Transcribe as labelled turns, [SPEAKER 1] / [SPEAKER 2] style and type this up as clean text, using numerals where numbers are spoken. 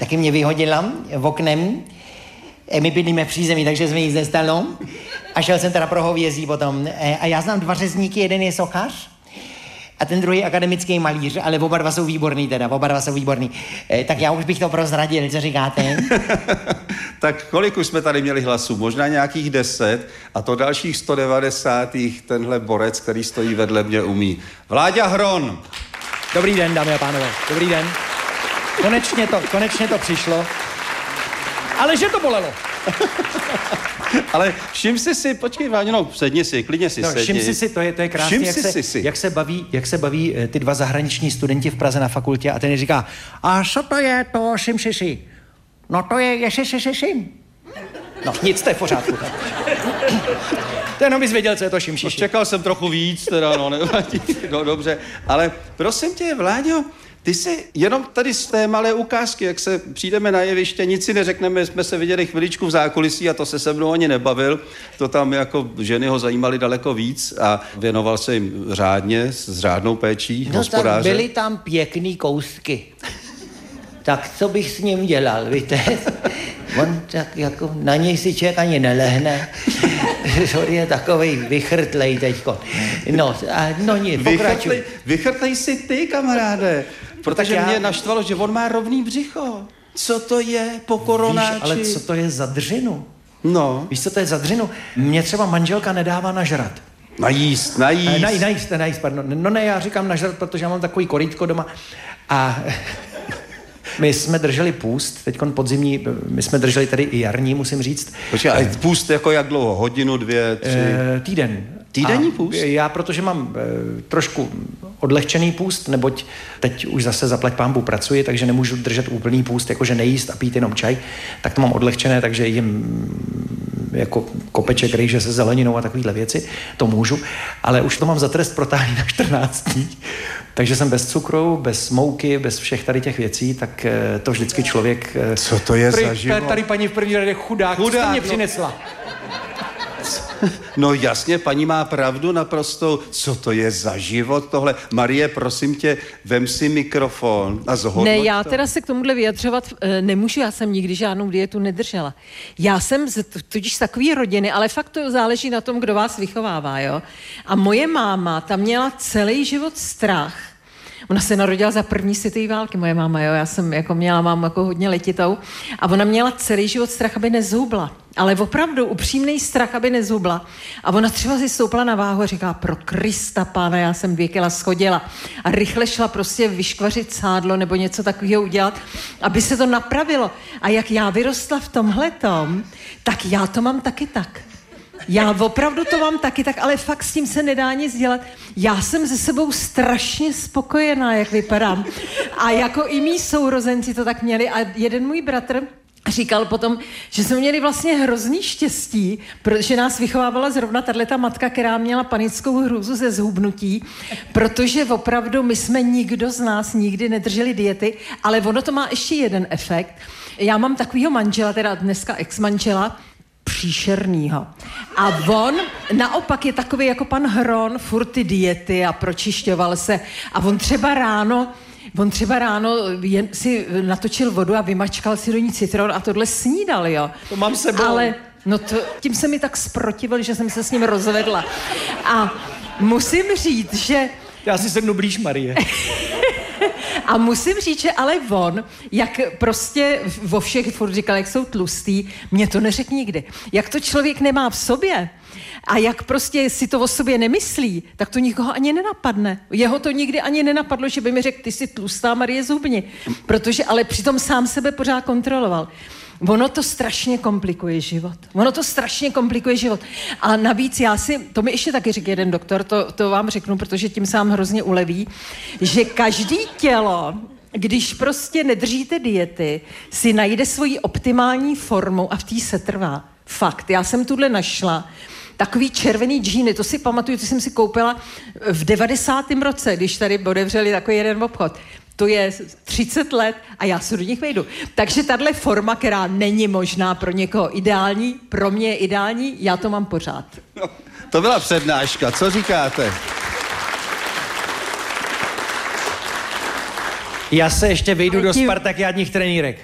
[SPEAKER 1] taky mě vyhodila v oknem. My bydlíme v přízemí, takže jsme nic nestalo. A šel jsem teda pro hovězí potom. A já znám 2 řezníky, jeden je sochař a ten druhý akademický malíř, ale oba dva jsou výborný teda, tak já už bych to prozradil, co říkáte?
[SPEAKER 2] Tak kolik už jsme tady měli hlasů? Možná nějakých 10 a to dalších 190. tenhle borec, který stojí vedle mě, umí. Vláďa Hron!
[SPEAKER 1] Dobrý den, dámy a pánové, dobrý den. Konečně to přišlo. Ale že to bolelo.
[SPEAKER 2] Ale všim si, počkej, Váňo, no, sedni si, klidně si sedni.
[SPEAKER 1] Všim si, to je krásně, jak se baví ty 2 zahraniční studenti v Praze na fakultě a ten říká, a co to je to šim si? No to je šim. No nic, to je v pořádku. To jenom bys věděl, co je to šim.
[SPEAKER 2] Čekal jsem trochu víc, teda, no nevadí, no dobře, ale prosím tě, Vláďo, ty si jenom tady z té malé ukázky, jak se přijdeme na jeviště, nic si neřekneme, jsme se viděli chviličku v zákulisí a to se mnou ani nebavil. To tam jako ženy ho zajímaly daleko víc a věnoval se jim řádně, s řádnou péčí hospodáře.
[SPEAKER 1] Tak byly tam pěkný kousky. Tak co bych s ním dělal, víte? On tak jako, na něj si člověk ani nelehne. On je takovej vychrtlej teďko. No nic, pokračuj.
[SPEAKER 2] Vychrtlej si ty, kamaráde. Protože mě naštvalo, že on má rovný břicho. Co to je po koronáči?
[SPEAKER 1] Víš, ale co to je za dřinu?
[SPEAKER 2] No.
[SPEAKER 1] Víš, co to je za dřinu? Mě třeba manželka nedává nažrat.
[SPEAKER 2] Najíst,
[SPEAKER 1] pardon. No ne, já říkám nažrat, protože já mám takový korýtko doma. A my jsme drželi půst, teďkon podzimní, my jsme drželi tady i jarní, musím říct.
[SPEAKER 2] Počkej, a půst jako jak dlouho? Hodinu, 2, 3?
[SPEAKER 1] Týden.
[SPEAKER 2] Týdenní půst?
[SPEAKER 1] Já, protože mám trošku odlehčený půst, neboť teď už zase zaplať pánbůh pracuji, takže nemůžu držet úplný půst, jakože nejíst a pít jenom čaj, tak to mám odlehčené, takže jim jako kopeček rejže se zeleninou a takovýhle věci, to můžu, ale už to mám za trest protáhlý na 14 dní. Takže jsem bez cukru, bez mouky, bez všech tady těch věcí, tak to vždycky člověk...
[SPEAKER 2] Co to je za život?
[SPEAKER 1] Tady paní v první řadě chudák, co jste mě přinesla?
[SPEAKER 2] No jasně, paní má pravdu naprosto. Co to je za život tohle? Marie, prosím tě, vem si mikrofon a zhodnoť.
[SPEAKER 3] Ne, já teda se k tomuhle vyjadřovat nemůžu, já jsem nikdy žádnou dietu nedržela. Já jsem totiž z takové rodiny, ale fakt to záleží na tom, kdo vás vychovává, jo. A moje máma, ta měla celý život strach. Ona se narodila za první světové války, moje máma, jo. Já jsem jako měla mámu jako hodně letitou a ona měla celý život strach, aby nezhubla. Ale opravdu upřímný strach, aby nezhubla. A ona třeba si stoupla na váhu a říká, pro Krista pána, já jsem 2 kila schodila. A rychle šla prostě vyškvařit sádlo nebo něco takového udělat, aby se to napravilo. A jak já vyrostla v tomhletom, tak já to mám taky tak. Já opravdu to mám taky tak, ale fakt s tím se nedá nic dělat. Já jsem se sebou strašně spokojená, jak vypadám. A jako i mý sourozenci to tak měli. A jeden můj bratr říkal potom, že jsme měli vlastně hrozný štěstí, protože nás vychovávala zrovna tato matka, která měla panickou hrůzu ze zhubnutí, protože opravdu my jsme nikdo z nás nikdy nedrželi diety, ale ono to má ještě jeden efekt. Já mám takovýho manžela, teda dneska ex-manžela, příšernýho. A on naopak je takový jako pan Hron, furt ty diety a pročišťoval se. A on třeba ráno jen si natočil vodu a vymačkal si do ní citron a tohle snídal, jo.
[SPEAKER 1] To mám sebou.
[SPEAKER 3] Ale tím se mi tak zprotivil, že jsem se s ním rozvedla. A musím říct, že...
[SPEAKER 1] Já si sednu blíž, Marie.
[SPEAKER 3] A musím říct, že ale on, jak prostě vo všech furt říkal, jak jsou tlustý, mě to neřekl nikdy. Jak to člověk nemá v sobě a jak prostě si to o sobě nemyslí, tak to nikoho ani nenapadne. Jeho to nikdy ani nenapadlo, že by mi řekl, ty jsi tlustá, Marie, zhubni. Protože ale přitom sám sebe pořád kontroloval. Ono to strašně komplikuje život. A navíc to mi ještě taky řekl jeden doktor, to vám řeknu, protože tím sám hrozně uleví, že každý tělo, když prostě nedržíte diety, si najde svoji optimální formu a v té se trvá. Fakt, já jsem tuhle našla. Takový červený džíny, to si pamatuju, to jsem si koupila v 90. roce, když tady otevřeli takový jeden obchod. To je 30 let a já se do nich vejdu. Takže tahle forma, která není možná pro někoho ideální, pro mě je ideální, já to mám pořád.
[SPEAKER 2] No, to byla přednáška, co říkáte?
[SPEAKER 1] Já se ještě vejdu do spartakiádních trenýrek.